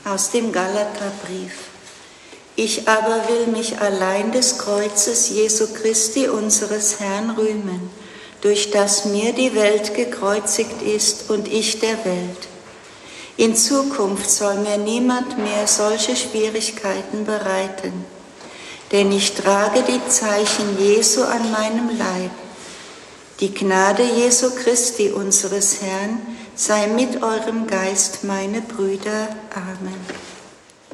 Aus dem Galaterbrief. Ich aber will mich allein des Kreuzes Jesu Christi, unseres Herrn, rühmen, durch das mir die Welt gekreuzigt ist und ich der Welt. In Zukunft soll mir niemand mehr solche Schwierigkeiten bereiten, denn ich trage die Zeichen Jesu an meinem Leib. Die Gnade Jesu Christi, unseres Herrn, sei mit eurem Geist, meine Brüder. Amen.